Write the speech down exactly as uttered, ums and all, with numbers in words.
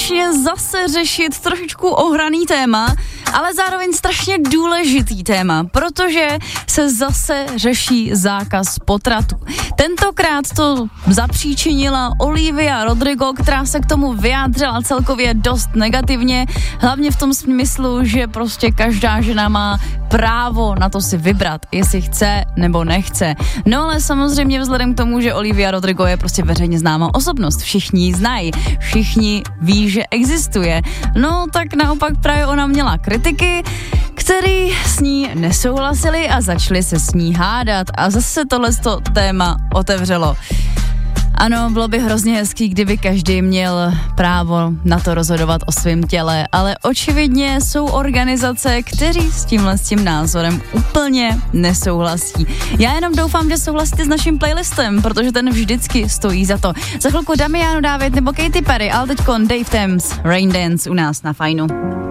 konečně zase řešit trošičku ohraný téma, ale zároveň strašně důležitý téma, protože se zase řeší zákaz potratu. Tentokrát to zapříčinila Olivia Rodrigo, která se k tomu vyjádřila celkově dost negativně, hlavně v tom smyslu, že prostě každá žena má právo na to si vybrat, jestli chce nebo nechce. No ale samozřejmě vzhledem k tomu, že Olivia Rodrigo je prostě veřejně známá osobnost, všichni ji znají, všichni ví, že existuje. No tak naopak právě ona měla kritiky, který s ní nesouhlasili a začali se s ní hádat a zase tohleto téma otevřelo. Ano, bylo by hrozně hezký, kdyby každý měl právo na to rozhodovat o svém těle, ale očividně jsou organizace, kteří s tímhle s tím názorem úplně nesouhlasí. Já jenom doufám, že souhlasíte s naším playlistem, protože ten vždycky stojí za to. Za chvilku Damiano David nebo Katy Perry, ale teďkon Dave Thames, Rain Dance u nás na Fajnu.